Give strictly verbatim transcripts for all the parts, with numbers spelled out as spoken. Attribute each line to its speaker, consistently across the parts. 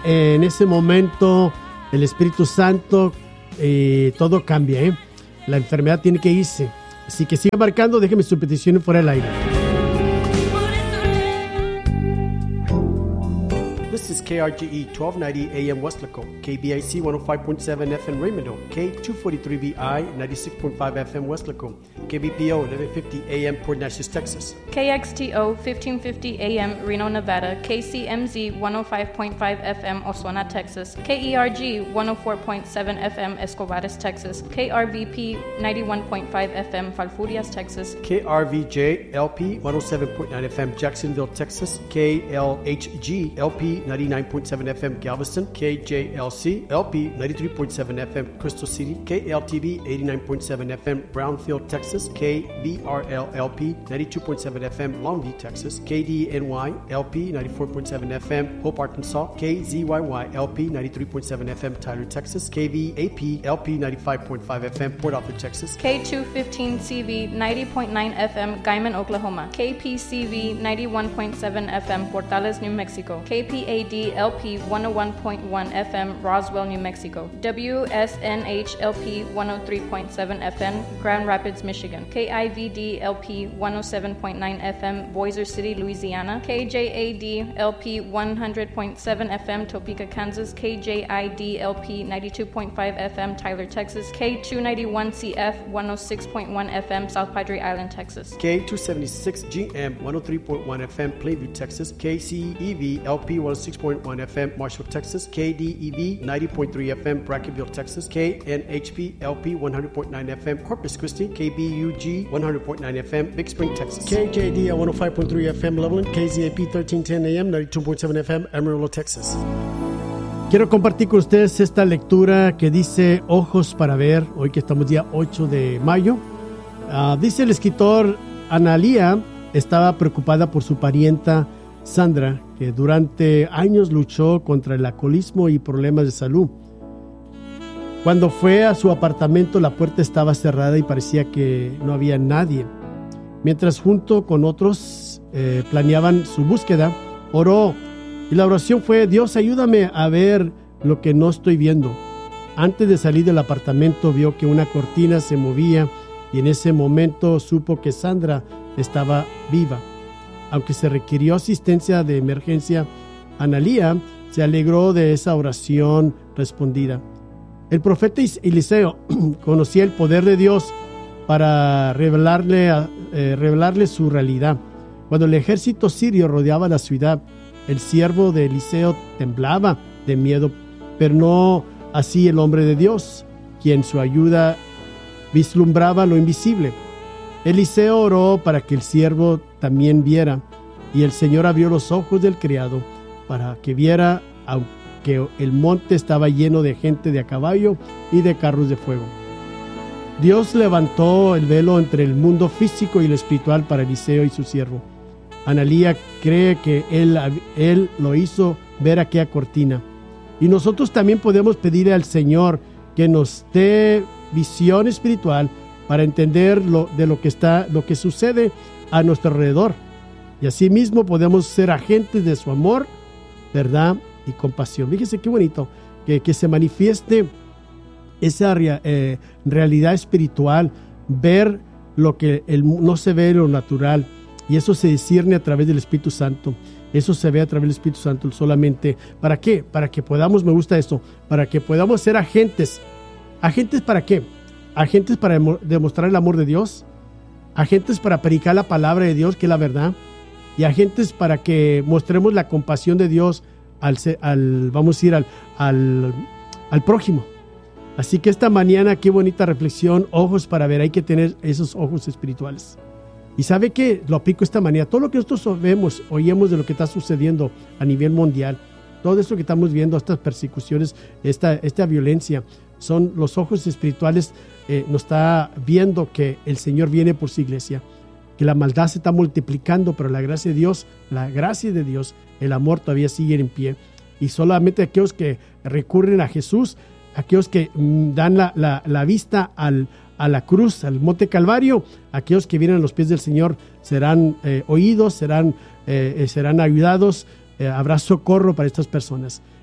Speaker 1: en ese momento el Espíritu Santo, eh, todo cambia, ¿eh? La enfermedad tiene que irse. Así que siga marcando, déjeme su petición fuera del aire.
Speaker 2: This is K R G E twelve ninety A M Westlaco, K B I C one oh five point seven F M Raymond, K two forty-three B I ninety-six point five F M Westlaco, K B P O eleven fifty A M Port Neches, Texas,
Speaker 3: K X T O fifteen fifty A M Reno, Nevada, K C M Z one oh five point five F M Oswena, Texas, K E R G one oh four point seven F M Escobares, Texas, K R V P ninety-one point five F M Falfurrias, Texas,
Speaker 2: K R V J L P one oh seven point nine F M Jacksonville, Texas, K L H G L P ninety-nine point seven F M Galveston, K J L C L P ninety-three point seven F M Crystal City, K L T V eighty-nine point seven F M Brownfield, Texas, K B R L L P ninety-two point seven F M Longview, Texas, K D N Y L P ninety-four point seven F M Hope, Arkansas, K Z Y Y L P ninety-three point seven F M Tyler, Texas, K V A P L P ninety-five point five F M Port Arthur, Texas,
Speaker 3: K two fifteen C V ninety point nine F M Guyman, Oklahoma, K P C V ninety-one point seven F M Portales, New Mexico, K P A D L P one oh one point one F M Roswell, New Mexico, W S N H L P one oh three point seven F M Grand Rapids, Michigan, K I V D L P one oh seven point nine F M Boiser City, Louisiana, K J A D L P one hundred point seven F M Topeka, Kansas, K J I D L P ninety-two point five F M Tyler, Texas, K two ninety-one C F one oh six point one F M South Padre Island, Texas,
Speaker 2: K two seventy-six G M one oh three point one F M Plainview, Texas, K C E V L P one oh six point one F M Marshall, Texas, K D E V ninety point three F M Brackenville, Texas, K N H P L P one hundred point nine F M Corpus Christi, K B U G one hundred point nine F M Big Spring, Texas,
Speaker 1: K J D L one oh five point three F M Loveland, K Z A P thirteen ten A M ninety-two point seven F M Amarillo, Texas. Quiero compartir con ustedes esta lectura que dice Ojos para ver, hoy que estamos día ocho de mayo. Uh, dice el escritor, Analía estaba preocupada por su parienta Sandra, que durante años luchó contra el alcoholismo y problemas de salud. Cuando fue a su apartamento, la puerta estaba cerrada y parecía que no había nadie. Mientras junto con otros eh, planeaban su búsqueda, oró, y la oración fue: Dios, ayúdame a ver lo que no estoy viendo. Antes de salir del apartamento vio que una cortina se movía y en ese momento supo que Sandra estaba viva. Aunque se requirió asistencia de emergencia, Analía se alegró de esa oración respondida. El profeta Eliseo conocía el poder de Dios para revelarle, eh, revelarle su realidad. Cuando el ejército sirio rodeaba la ciudad, el siervo de Eliseo temblaba de miedo, pero no así el hombre de Dios, quien su ayuda vislumbraba lo invisible. Eliseo oró para que el siervo también viera, y el Señor abrió los ojos del criado para que viera, aunque el monte estaba lleno de gente de a caballo y de carros de fuego. Dios levantó el velo entre el mundo físico y el espiritual para Eliseo y su siervo. Analía cree que él, él lo hizo ver aquella cortina. Y nosotros también podemos pedirle al Señor que nos dé visión espiritual para entender lo, de lo que está, lo que sucede a nuestro alrededor. Y así mismo podemos ser agentes de su amor, verdad y compasión. Fíjese qué bonito que, que se manifieste esa eh, realidad espiritual, ver lo que el, no se ve en lo natural. Y eso se discierne a través del Espíritu Santo. Eso se ve a través del Espíritu Santo solamente. ¿Para qué? Para que podamos, me gusta esto, para que podamos ser agentes. ¿Agentes para qué? Agentes para demostrar el amor de Dios. Agentes para predicar la palabra de Dios, que es la verdad. Y agentes para que mostremos la compasión de Dios al, al vamos a ir al, al, al prójimo. Así que esta mañana, qué bonita reflexión, ojos para ver, hay que tener esos ojos espirituales. Y ¿sabe qué? Lo aplico esta manera. Todo lo que nosotros vemos, oímos de lo que está sucediendo a nivel mundial, todo esto que estamos viendo, estas persecuciones, esta, esta violencia, son los ojos espirituales, eh, nos está viendo que el Señor viene por su iglesia, que la maldad se está multiplicando, pero la gracia de Dios, la gracia de Dios, el amor todavía sigue en pie. Y solamente aquellos que recurren a Jesús, aquellos que mm, dan la, la, la vista al a la cruz, al monte Calvario, aquellos que vienen a los pies del Señor serán eh, oídos, serán, eh, serán ayudados, eh, habrá socorro para estas personas.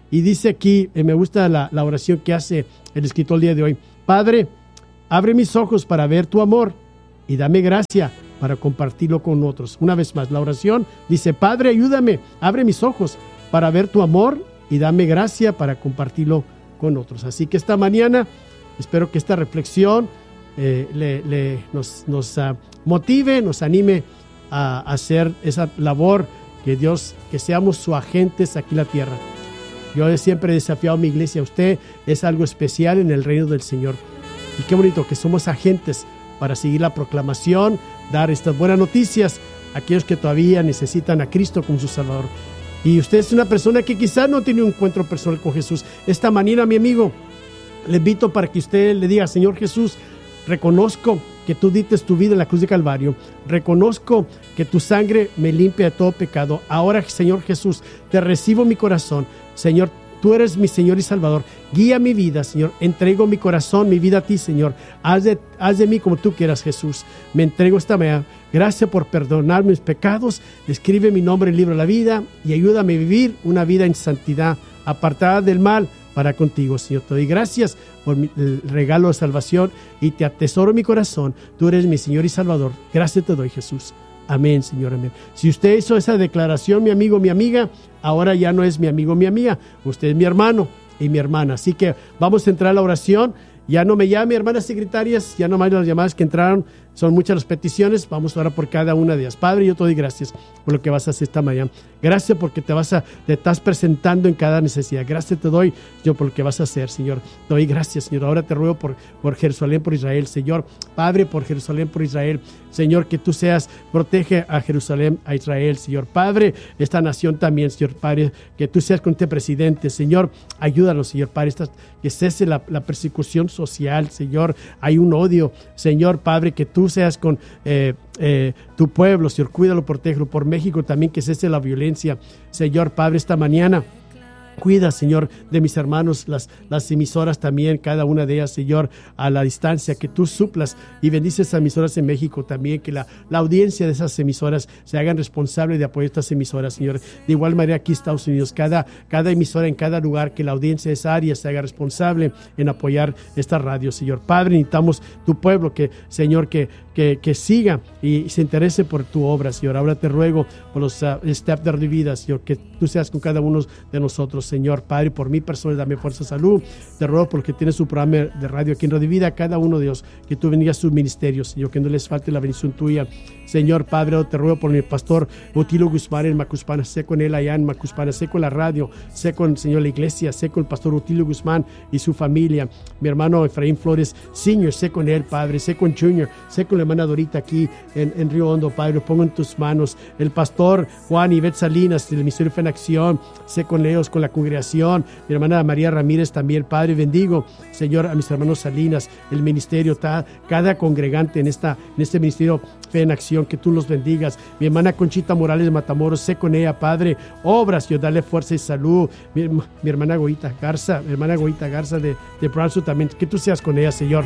Speaker 1: Y dice aquí, eh, me gusta la, la oración que hace el escritor el día de hoy. Padre, abre mis ojos para ver tu amor y dame gracia para compartirlo con otros. Una vez más, la oración dice, Padre, ayúdame, abre mis ojos para ver tu amor y dame gracia para compartirlo con otros. Así que esta mañana espero que esta reflexión eh, le, le, nos, nos uh, motive, nos anime a, a hacer esa labor que Dios, que seamos sus agentes aquí en la tierra. Yo siempre he desafiado a mi iglesia, usted es algo especial en el reino del Señor. Y qué bonito que somos agentes para seguir la proclamación, dar estas buenas noticias a aquellos que todavía necesitan a Cristo como su Salvador. Y usted es una persona que quizás no tiene un encuentro personal con Jesús. Esta mañana, mi amigo, le invito para que usted le diga, Señor Jesús, reconozco que tú diste tu vida en la cruz de Calvario. Reconozco que tu sangre me limpia de todo pecado. Ahora, Señor Jesús, te recibo en mi corazón. Señor, tú eres mi Señor y Salvador. Guía mi vida, Señor. Entrego mi corazón, mi vida a ti, Señor. Haz de, haz de mí como tú quieras, Jesús. Me entrego esta mañana. Gracias por perdonar mis pecados. Escribe mi nombre en el libro de la vida y ayúdame a vivir una vida en santidad, apartada del mal, para contigo, Señor. Te doy gracias por mi, el regalo de salvación y te atesoro en mi corazón. Tú eres mi Señor y Salvador. Gracias te doy, Jesús. Amén, Señor, amén. Si usted hizo esa declaración, mi amigo, mi amiga, ahora ya no es mi amigo, mi amiga. Usted es mi hermano y mi hermana. Así que vamos a entrar a la oración. Ya no me llame, hermanas secretarias, ya no más las llamadas que entraron. Son muchas las peticiones. Vamos a orar por cada una de ellas. Padre, yo te doy gracias por lo que vas a hacer esta mañana. Gracias porque te vas a, te estás presentando en cada necesidad. Gracias te doy, yo por lo que vas a hacer, Señor. Te doy gracias, Señor. Ahora te ruego por, por Jerusalén, por Israel, Señor. Padre, por Jerusalén, por Israel. Señor, que tú seas, protege a Jerusalén, a Israel, Señor. Padre, esta nación también, Señor. Padre, que tú seas con este presidente, Señor. Ayúdanos, Señor, Padre, esta, que cese la, la persecución social, Señor. Hay un odio, Señor, Padre, que tú seas con eh, eh, tu pueblo, Señor, cuídalo, protégelo. Por México también, que cese la violencia, Señor, Padre, esta mañana. Cuida, Señor, de mis hermanos, las, las emisoras también, cada una de ellas, Señor, a la distancia, que tú suplas y bendices a emisoras en México también, que la, la audiencia de esas emisoras se hagan responsable de apoyar estas emisoras, Señor. De igual manera aquí en Estados Unidos, cada, cada emisora en cada lugar, que la audiencia de esa área se haga responsable en apoyar esta radio, Señor. Padre, necesitamos tu pueblo, que, Señor, que, que, que siga y se interese por tu obra, Señor. Ahora te ruego por los uh, staff de vida, Señor, que tú seas con cada uno de nosotros, Señor. Padre, por mi persona, dame fuerza, salud. Te ruego porque tienes su programa de radio aquí en Radio Vida, cada uno de Dios, que tú bendigas sus ministerios, Señor, que no les falte la bendición tuya. Señor, Padre, te ruego por mi pastor Otilio Guzmán en Macuspana, sé con él allá en Macuspana, sé con la radio, sé con, Señor, la iglesia, sé con el pastor Otilio Guzmán y su familia. Mi hermano Efraín Flores Senior, sé con él, Padre, sé con Junior, sé con la hermana Dorita aquí en, en Río Hondo, Padre, lo pongo en tus manos. El pastor Juan Ivette Salinas del Ministerio Fe en Acción, sé con ellos, con la congregación. Mi hermana María Ramírez también, Padre, bendigo, Señor, a mis hermanos Salinas, el ministerio, ta, cada congregante en, esta, en este ministerio Fe en Acción, que tú los bendigas. Mi hermana Conchita Morales de Matamoros, sé con ella, Padre, obras, Dios, dale fuerza y salud. Mi, mi hermana Goita Garza, mi hermana Goita Garza de, de Brownsville también, que tú seas con ella, Señor.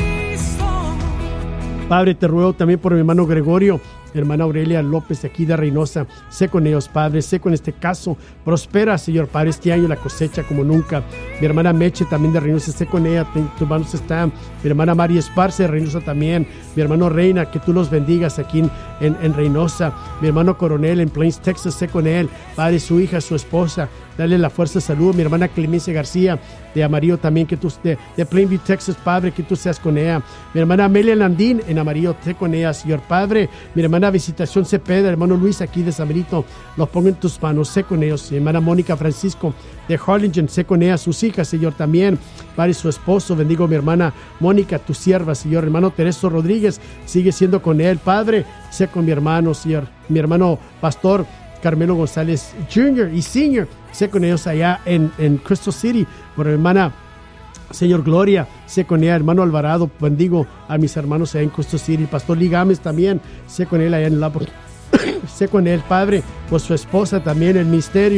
Speaker 1: Padre, te ruego también por mi hermano Gregorio, hermana Aurelia López de aquí de Reynosa, sé con ellos, Padre, sé con este caso, prospera, Señor, Padre, este año la cosecha como nunca. Mi hermana Meche también de Reynosa, sé con ella, en tus manos está. Mi hermana María Esparce de Reynosa también. Mi hermano Reina, que tú los bendigas aquí en, en, en Reynosa. Mi hermano Coronel en Plains, Texas, sé con él, Padre, su hija, su esposa, dale la fuerza, salud. Mi hermana Clemencia García de Amarillo también, que tú, de, de Plainview, Texas, Padre, que tú seas con ella. Mi hermana Amelia Landín en Amarillo, sé con ella, Señor, Padre. Mi hermana Visitación Cepeda, hermano Luis aquí de San Benito, los pongo en tus manos, sé con ellos. Mi hermana Mónica Francisco de Harlingen, sé con ella, sus hijas, Señor, también, Padre, su esposo, bendigo a mi hermana Mónica, tu sierva, Señor. Hermano Tereso Rodríguez, sigue siendo con él, Padre, sé con mi hermano, Señor, mi hermano Pastor Carmelo González Junior y Senior, sé con ellos allá en, en Crystal City. Por mi hermana, Señor, Gloria, sé con ella. Hermano Alvarado, bendigo a mis hermanos allá en Crystal City. El pastor Ligames también, sé con él allá en la sé con él, Padre, por su esposa también, el ministerio.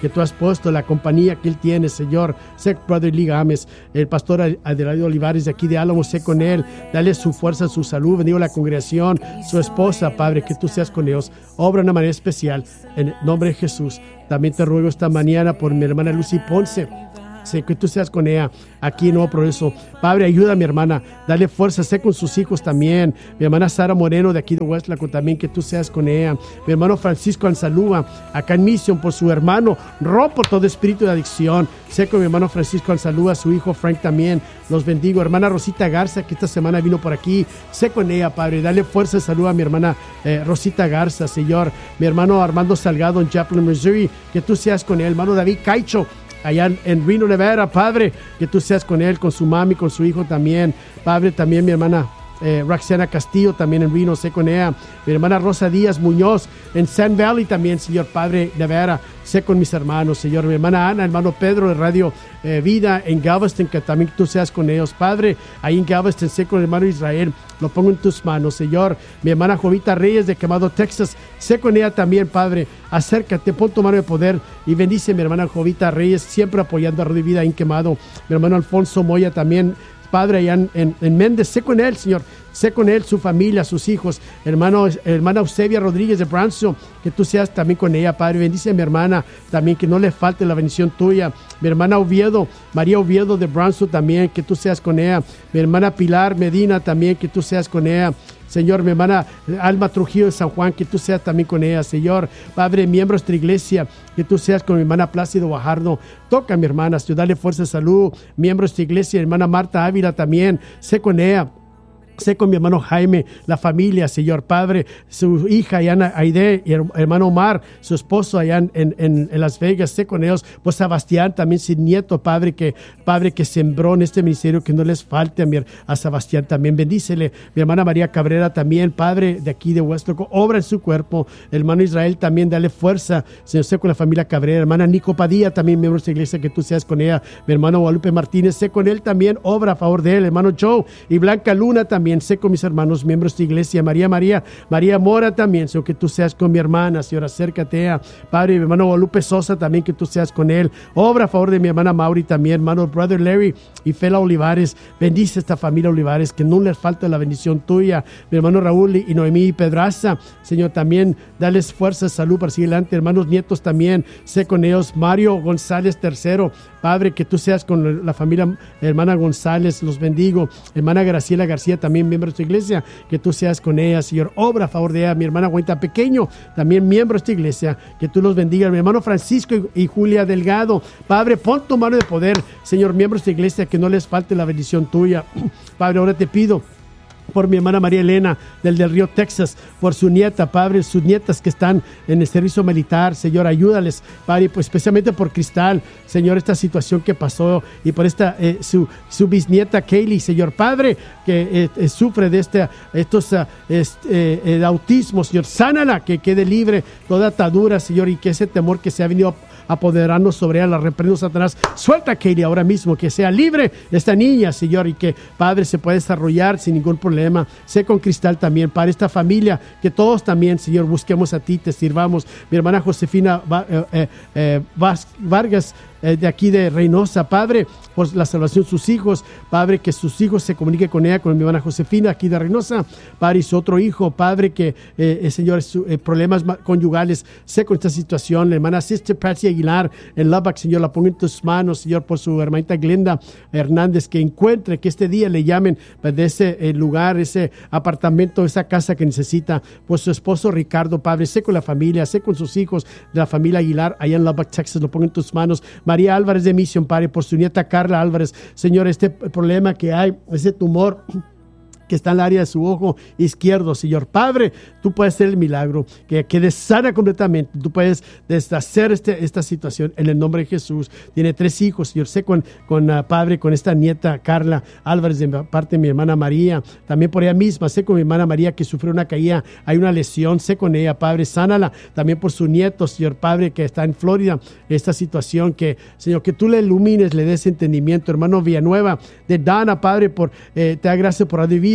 Speaker 1: que tú has puesto, la compañía que él tiene, Señor. Sé, Brother Lee Gámez, el pastor Adelaide Olivares de aquí de Álamo, sé con él, dale su fuerza, su salud, bendigo la congregación, su esposa, Padre, que tú seas con ellos, obra de una manera especial, en el nombre de Jesús. También te ruego esta mañana por mi hermana Lucy Ponce, sé que tú seas con ella aquí en Nuevo Progreso. Padre, ayuda a mi hermana, dale fuerza, sé con sus hijos también. Mi hermana Sara Moreno de aquí de Westlaco también, que tú seas con ella. Mi hermano Francisco Anzalúa, acá en Mission, por su hermano, rompo todo espíritu de adicción. Sé con mi hermano Francisco Anzalúa, su hijo Frank también, los bendigo. Hermana Rosita Garza, que esta semana vino por aquí, sé con ella, Padre, dale fuerza y salud a mi hermana eh, Rosita Garza, Señor. Mi hermano Armando Salgado en Joplin, Missouri, que tú seas con él. Hermano David Caicho, allá en Reno, Nevada, Padre, que tú seas con él, con su mami, con su hijo también. Padre, también mi hermana eh, Roxana Castillo, también en Reno, sé con ella. Mi hermana Rosa Díaz Muñoz, en Sand Valley también, Señor Padre, Nevada, sé con mis hermanos, Señor. Mi hermana Ana, hermano Pedro de Radio eh, Vida en Galveston, que también tú seas con ellos, Padre. Ahí en Galveston, sé con el hermano Israel, lo pongo en tus manos, Señor. Mi hermana Jovita Reyes de Quemado, Texas, sé con ella también, Padre. Acércate, pon tu mano de poder y bendice a mi hermana Jovita Reyes, siempre apoyando a Radio Vida ahí en Quemado. Mi hermano Alfonso Moya también, Padre, allá en, en, en Méndez, sé con él, Señor. Sé con él, su familia, sus hijos. Hermano, hermana Eusebia Rodríguez de Brownsville, que tú seas también con ella, Padre. Bendice a mi hermana también, que no le falte la bendición tuya. Mi hermana Oviedo, María Oviedo de Brownsville también, que tú seas con ella. Mi hermana Pilar Medina también, que tú seas con ella. Señor, mi hermana Alma Trujillo de San Juan, que tú seas también con ella, Señor. Padre, miembros de la iglesia, que tú seas con mi hermana Plácido Guajardo. Toca a mi hermana, Señor, dale fuerza y salud. Miembros de la iglesia, hermana Marta Ávila también, sé con ella. Sé con mi hermano Jaime, la familia, Señor Padre, su hija Ayana Aide y hermano Omar, su esposo allá en, en, en Las Vegas, sé con ellos. Pues Sebastián también, sin nieto, Padre, que Padre que sembró en este ministerio, que no les falte a, mi, a Sebastián también. Bendícele. Mi hermana María Cabrera también, Padre, de aquí de Westlaco, obra en su cuerpo. Hermano Israel también, dale fuerza, Señor, sé con la familia Cabrera. Hermana Nico Padilla también, miembro de esta iglesia, que tú seas con ella. Mi hermano Guadalupe Martínez, sé con él también, obra a favor de él. Hermano Joe y Blanca Luna también, sé con mis hermanos, miembros de iglesia. María María, María Mora también, Señor, que tú seas con mi hermana, Señor, acércate a Padre, mi hermano Guadalupe Sosa también, que tú seas con él. Obra a favor de mi hermana Mauri también, hermano Brother Larry y Fela Olivares. Bendice esta familia Olivares, que no les falte la bendición tuya. Mi hermano Raúl y Noemí Pedraza, Señor, también dales fuerza, salud para seguir adelante. Hermanos nietos también, sé con ellos. Mario González tercero, Padre, que tú seas con la familia hermana González, los bendigo. Hermana Graciela García también, miembro de tu iglesia, que tú seas con ella, Señor, obra a favor de ella. Mi hermana Huenta Pequeño, también miembro de esta iglesia, que tú los bendigas. Mi hermano Francisco y, y Julia Delgado, Padre, pon tu mano de poder, Señor, miembros de esta iglesia, que no les falte la bendición tuya. Padre, ahora te pido por mi hermana María Elena del Del Río, Texas, por su nieta, Padre, sus nietas que están en el servicio militar, Señor, ayúdales, Padre, pues especialmente por Cristal, Señor, esta situación que pasó, y por esta eh, su, su bisnieta Kaylee, Señor, Padre, que eh, eh, sufre de este, estos uh, este, eh, autismo, Señor, sánala, que quede libre toda atadura, Señor, y que ese temor que se ha venido apoderarnos sobre ella, la reprendo, Satanás. Suelta a Katie ahora mismo, que sea libre esta niña, Señor, y que, Padre, se pueda desarrollar sin ningún problema. Sé con Cristal también, Padre, esta familia, que todos también, Señor, busquemos a ti, te sirvamos. Mi hermana Josefina eh, eh, eh, Vargas, eh, de aquí de Reynosa, Padre, por la salvación de sus hijos, Padre, que sus hijos se comuniquen con ella, con mi hermana Josefina, aquí de Reynosa, Padre, y su otro hijo, Padre, que, eh, Señor, su, eh, problemas conyugales, sé con esta situación. La hermana Sister Patsy Aguilar en Lubbock, Señor, la pongo en tus manos, Señor, por su hermanita Glenda Hernández, que encuentre, que este día le llamen de ese eh, lugar, ese apartamento, esa casa que necesita, por su esposo Ricardo, Padre, sé con la familia, sé con sus hijos de la familia Aguilar, allá en Lubbock, Texas, lo pongo en tus manos. María Álvarez de Mission, Padre, por su nieta Carla Álvarez, Señor, este problema que hay, ese tumor que está en el área de su ojo izquierdo, Señor, Padre, tú puedes hacer el milagro, que quede sana completamente, tú puedes deshacer este, esta situación en el nombre de Jesús. Tiene tres hijos, Señor, sé con, con uh, Padre, con esta nieta Carla Álvarez, de parte de mi hermana María, también por ella misma, sé con mi hermana María que sufrió una caída, hay una lesión, sé con ella, Padre, sánala, también por su nieto, Señor, Padre, que está en Florida, esta situación, que, Señor, que tú le ilumines, le des entendimiento. Hermano Villanueva de Dana, Padre, por, eh, te da gracias por la vida,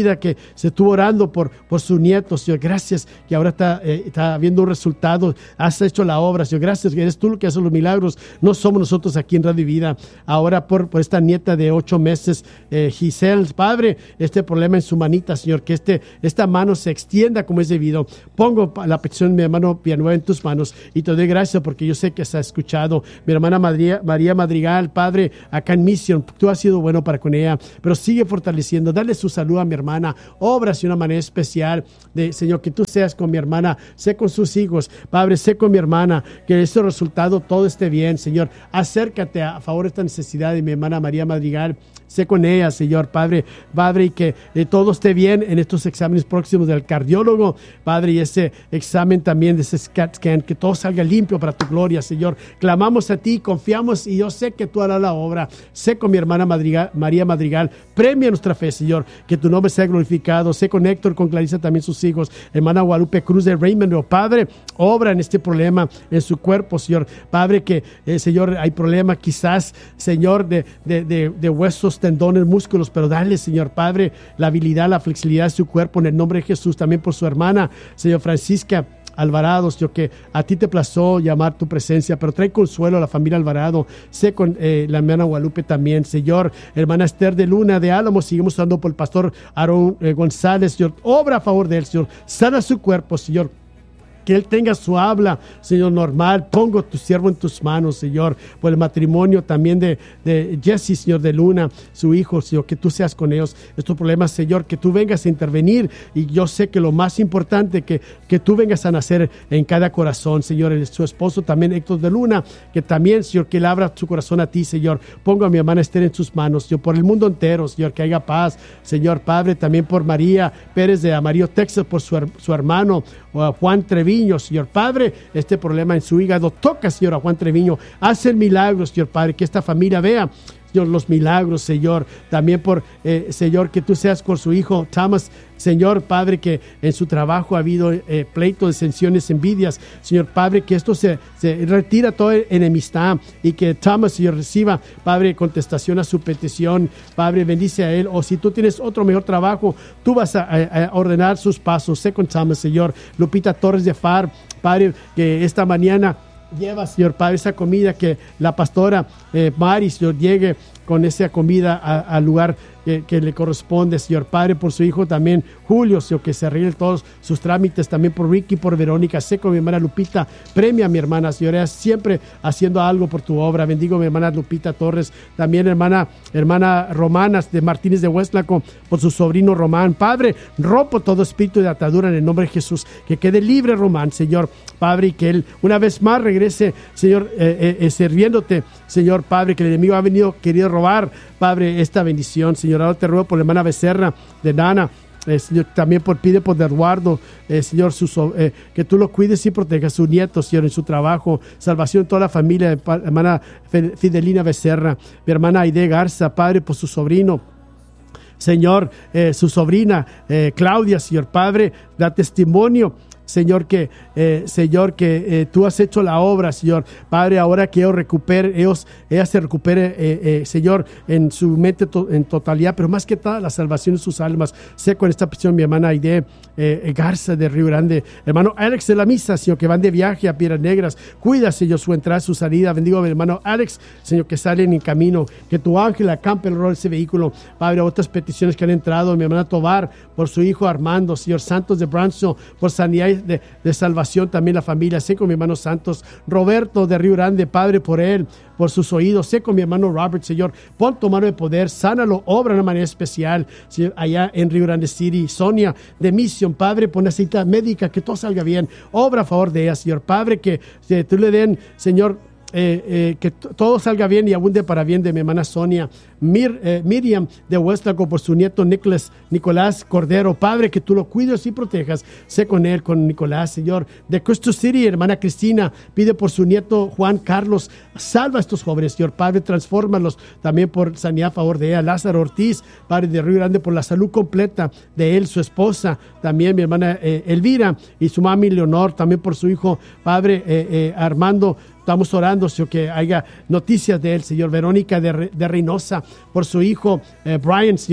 Speaker 1: vida que se estuvo orando por, por su nieto, Señor. Gracias que ahora está, eh, está viendo un resultado. Has hecho la obra, Señor. Gracias que eres tú lo que hace los milagros. No somos nosotros aquí en Radio Vida. Ahora por, por esta nieta de ocho meses, eh, Giselle, Padre, este problema en su manita, Señor, que este, esta mano se extienda como es debido. Pongo la petición de mi hermano Villanueva en tus manos y te doy gracias porque yo sé que se ha escuchado. Mi hermana María, María Madrigal, Padre, acá en Mission, tú has sido bueno para con ella, pero sigue fortaleciendo. Dale su salud a mi hermana. Obras de una manera especial, de, Señor, que tú seas con mi hermana, sé con sus hijos, Padre, sé con mi hermana, que ese resultado todo esté bien, Señor. Acércate a favor de esta necesidad de mi hermana María Madrigal. Sé con ella, Señor, Padre, Padre, y que eh, todo esté bien en estos exámenes próximos del cardiólogo, Padre, y ese examen también de ese C A T scan, que todo salga limpio para tu gloria, Señor. Clamamos a ti, confiamos y yo sé que tú harás la obra. Sé con mi hermana Madrigal, María Madrigal, premia nuestra fe, Señor, que tu nombre sea glorificado. Sé con Héctor, con Clarisa también sus hijos, hermana Guadalupe Cruz de Raymond, oh, Padre, obra en este problema en su cuerpo, Señor, Padre, que, eh, Señor, hay problema quizás, Señor, de, de, de, de huesos, tendones, músculos, pero dale, Señor Padre, la habilidad, la flexibilidad de su cuerpo en el nombre de Jesús, también por su hermana, Señor Francisca Alvarado, yo que a ti te plazó llamar tu presencia, pero trae consuelo a la familia Alvarado. Sé con eh, la hermana Guadalupe también, Señor, hermana Esther de Luna de Álamo, seguimos orando por el pastor Aarón eh, González, Señor, obra a favor de él, Señor, sana su cuerpo, Señor. Que él tenga su habla, Señor, normal. Pongo tu siervo en tus manos, Señor, por el matrimonio también de, de Jesse, Señor, de Luna, su hijo, Señor, que tú seas con ellos. Estos problemas, Señor, que tú vengas a intervenir. Y yo sé que lo más importante, que, que tú vengas a nacer en cada corazón, Señor. El, su esposo también, Héctor de Luna, que también, Señor, que él abra su corazón a ti, Señor. Pongo a mi hermana Esther en tus manos, Señor, por el mundo entero, Señor, que haya paz, Señor, Padre, también por María Pérez de Amarillo, Texas, por su, su hermano, Juan Treviño, Señor Padre, este problema en su hígado, toca, Señor, a Juan Treviño, haz el milagro, Señor Padre, que esta familia vea, Señor, los milagros, Señor, también por, eh, Señor, que tú seas con su hijo Thomas, Señor Padre, que en su trabajo ha habido eh, pleitos, disensiones, envidias, Señor Padre, que esto se, se retira toda enemistad y que Thomas, Señor, reciba, Padre, contestación a su petición, Padre, bendice a él, o si tú tienes otro mejor trabajo, tú vas a, a, a ordenar sus pasos. Sé con Thomas, Señor, Lupita Torres de Far, Padre, que esta mañana lleva, Señor Padre, esa comida, que la pastora eh, Mari, Señor, llegue con esa comida al lugar que, que le corresponde, Señor Padre, por su hijo también, Julio, Señor, que se arregle todos sus trámites, también por Ricky, por Verónica. Sé con mi hermana Lupita, premia a mi hermana, Señor, siempre haciendo algo por tu obra. Bendigo a mi hermana Lupita Torres, también hermana, hermana Romanas de Martínez de Huestlaco, por su sobrino Román. Padre, rompo todo espíritu de atadura en el nombre de Jesús, que quede libre Román, Señor Padre, y que él una vez más regrese, Señor, eh, eh, sirviéndote, Señor Padre, que el enemigo ha venido querido robar, Padre, esta bendición, Señor. Ahora te ruego por la hermana Becerra de Nana, eh, Señor, también por pide por Eduardo, eh, Señor, su, eh, que tú lo cuides y protejas, su nieto, Señor, en su trabajo, salvación en toda la familia, hermana Fidelina Becerra, mi hermana Aide Garza, Padre, por su sobrino, Señor, eh, su sobrina eh, Claudia, Señor Padre, da testimonio, Señor, que, eh, Señor, que eh, tú has hecho la obra, Señor. Padre, ahora que ellos recuperen, ellos, ella se recupere, eh, eh, Señor, en su mente to, en totalidad, pero más que toda la salvación de sus almas. Sé con esta petición mi hermana Aide eh, Garza de Río Grande, hermano Alex de la Misa, Señor, que van de viaje a Piedras Negras. Cuida, Señor, su entrada, su salida. Bendigo a mi hermano Alex, Señor, que salen en camino. Que tu ángel acampe alrededor de ese vehículo. Padre, otras peticiones que han entrado, mi hermana Tobar, por su hijo Armando, Señor Santos de Branson, por sanidad De, de salvación, también la familia. Sé con mi hermano Santos Roberto de Río Grande, Padre, por él, por sus oídos. Sé con mi hermano Robert, Señor, pon tu mano de poder, sánalo, obra de una manera especial, Señor, allá en Río Grande City. Sonia de Mission, Padre, pon una cita médica, que todo salga bien, obra a favor de ella, Señor Padre, que, que tú le den, Señor, Eh, eh, que t- todo salga bien y abunde para bien de mi hermana Sonia. Mir, eh, Miriam de Huestlaco, por su nieto Nicolás, Nicolás Cordero. Padre, que tú lo cuides y protejas. Sé con él, con Nicolás, Señor. De Crystal City, hermana Cristina, pide por su nieto Juan Carlos. Salva a estos jóvenes, Señor Padre, transfórmalos también por sanidad a favor de ella. Lázaro Ortiz, Padre, de Río Grande, por la salud completa de él, su esposa. También mi hermana eh, Elvira y su mami Leonor, también por su hijo, Padre, eh, eh, Armando. Estamos orando, Señor, que haya noticias de él, Señor. Verónica de, de Reynosa, por su hijo eh, Brian, Señor.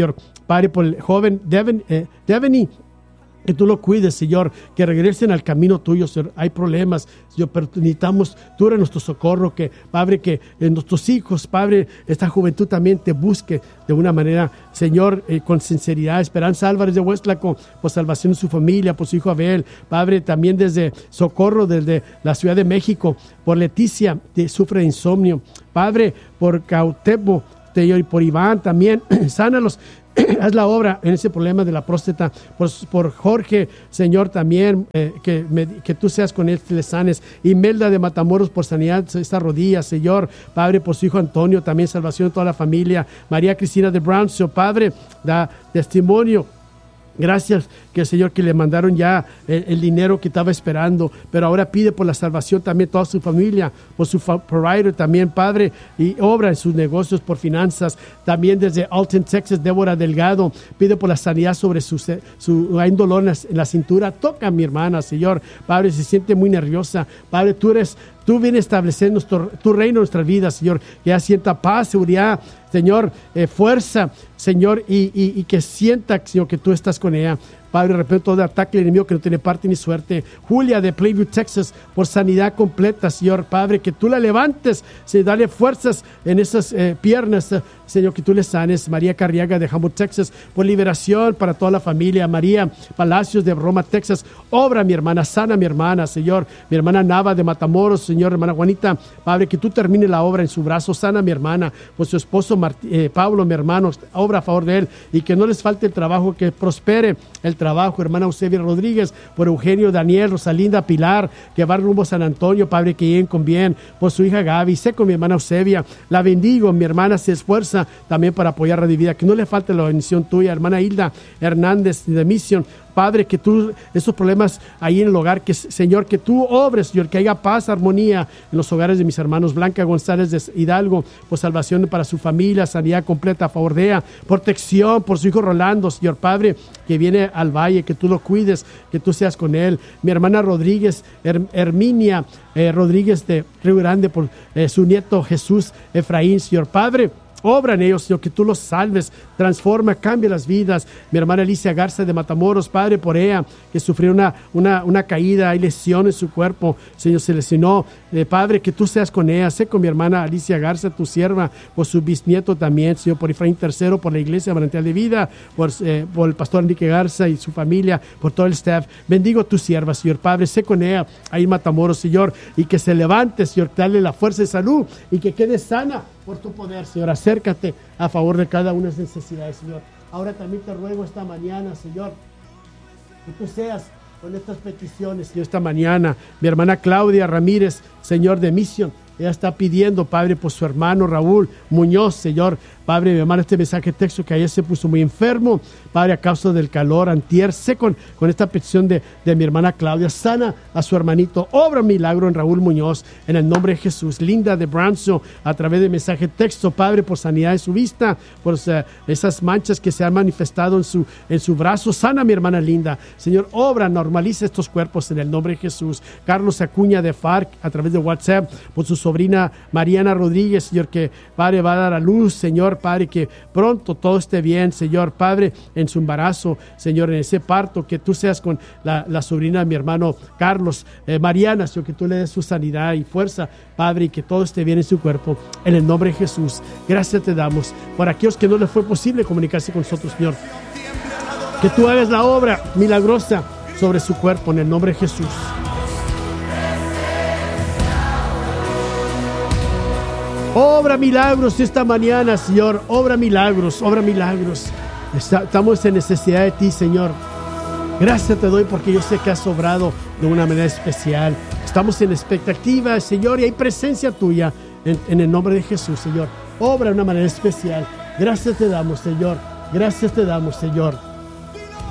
Speaker 1: Padre, por el joven Devin, eh, Devini, que tú lo cuides, Señor, que regresen al camino tuyo, Señor. Hay problemas, Señor, pero necesitamos, tú eres nuestro socorro, que, Padre, que eh, nuestros hijos, Padre, esta juventud también te busque de una manera, Señor, eh, con sinceridad. Esperanza Álvarez de Huestlaco, por salvación de su familia, por su hijo Abel, Padre, también desde Socorro, desde la Ciudad de México, por Leticia, que sufre de insomnio, Padre, por Cautepo, Señor, y por Iván también, sánalos. Haz la obra en ese problema de la próstata, por, por Jorge, Señor, también, eh, que, me, que tú seas con él, que le sanes. Imelda de Matamoros, por sanidad de esta rodilla, Señor, Padre, por su hijo Antonio, también salvación de toda la familia. María Cristina de Brownsville, Padre, da testimonio. Gracias que el Señor que le mandaron ya el, el dinero que estaba esperando, pero ahora pide por la salvación también toda su familia, por su provider también, Padre, y obra en sus negocios por finanzas. También desde Alton, Texas, Débora Delgado pide por la sanidad sobre su, su hay un dolor en la, en la cintura. Toca a mi hermana, Señor, Padre, se siente muy nerviosa. Padre, tú eres Tú vienes a establecer nuestro, tu reino en nuestras vidas, Señor, que ella sienta paz, seguridad, Señor, eh, fuerza, Señor, y, y, y que sienta, Señor, que tú estás con ella. Padre, repito todo ataque del enemigo que no tiene parte ni suerte. Julia de Plainview, Texas, por sanidad completa, Señor, Padre, que tú la levantes, Señor, dale fuerzas en esas eh, piernas, eh, Señor, que tú le sanes. María Carriaga de Hamburg, Texas, por liberación para toda la familia. María Palacios de Roma, Texas, obra mi hermana, sana mi hermana, Señor. Mi hermana Nava de Matamoros, Señor, hermana Juanita, Padre, que tú termines la obra en su brazo, sana mi hermana, por su esposo Martí, eh, Pablo, mi hermano, obra a favor de él, y que no les falte el trabajo, que prospere el trabajo, hermana Eusebia Rodríguez, por Eugenio, Daniel, Rosalinda, Pilar, que va rumbo a San Antonio, Padre, que lleguen con bien, por su hija Gaby, sé con mi hermana Eusebia, la bendigo, mi hermana se esfuerza también para apoyar Radio Vida, que no le falte la bendición tuya, hermana Hilda Hernández de Mission, Padre, que tú, esos problemas ahí en el hogar, que Señor, que tú obres, Señor, que haya paz, armonía en los hogares de mis hermanos. Blanca González de Hidalgo, por salvación para su familia, sanidad completa a favor de ella, protección por su hijo Rolando, Señor, Padre, que viene al valle, que tú lo cuides, que tú seas con él. Mi hermana Rodríguez, Her- Herminia eh, Rodríguez de Río Grande, por eh, su nieto Jesús Efraín, Señor, Padre, obra en ellos, Señor, que tú los salves, transforma, cambia las vidas. Mi hermana Alicia Garza de Matamoros, Padre, por ella, que sufrió una, una, una caída, hay lesión en su cuerpo, Señor, se lesionó. Eh, Padre, que tú seas con ella, sé con mi hermana Alicia Garza, tu sierva, por su bisnieto también, Señor, por Efraín tercero, por la Iglesia Manantial de Vida, por, eh, por el pastor Enrique Garza y su familia, por todo el staff. Bendigo tu sierva, Señor, Padre, sé con ella, ahí en Matamoros, Señor, y que se levante, Señor, dale la fuerza de salud y que quede sana por tu poder, Señor. Acércate a favor de cada una de las necesidades, Señor. Ahora también te ruego esta mañana, Señor, que tú seas con estas peticiones, Señor, esta mañana. Mi hermana Claudia Ramírez, Señor, de Misión, ella está pidiendo, Padre, por su hermano Raúl Muñoz, Señor. Padre, me manda este mensaje de texto que ayer se puso muy enfermo, Padre, a causa del calor, antier, sé con, con esta petición de, de mi hermana Claudia, sana a su hermanito, obra un milagro en Raúl Muñoz, en el nombre de Jesús. Linda de Brownsville, a través de mensaje de texto, Padre, por sanidad de su vista, por uh, esas manchas que se han manifestado en su, en su brazo, sana a mi hermana Linda, Señor, obra, normaliza estos cuerpos en el nombre de Jesús. Carlos Acuña de F A R C, a través de WhatsApp, por su sobrina Mariana Rodríguez, Señor, que Padre va a dar a luz, Señor, Padre, que pronto todo esté bien, Señor, Padre, en su embarazo, Señor, en ese parto, que tú seas con la, la sobrina de mi hermano Carlos, eh, Mariana, Señor, que tú le des su sanidad y fuerza, Padre, y que todo esté bien en su cuerpo, en el nombre de Jesús. Gracias te damos por aquellos que no les fue posible comunicarse con nosotros, Señor, que tú hagas la obra milagrosa sobre su cuerpo, en el nombre de Jesús. Obra milagros esta mañana, Señor. Obra milagros, obra milagros. Estamos en necesidad de ti, Señor. Gracias te doy porque yo sé que has obrado de una manera especial. Estamos en expectativa, Señor, y hay presencia tuya en, en el nombre de Jesús, Señor. Obra de una manera especial. Gracias te damos, Señor. Gracias te damos, Señor.